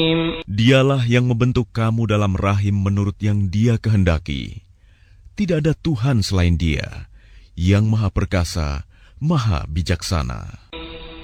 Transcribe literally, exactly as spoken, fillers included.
Dialah yang membentuk kamu dalam rahim menurut yang Dia kehendaki. Tidak ada Tuhan selain Dia, yang Maha Perkasa, Maha Bijaksana.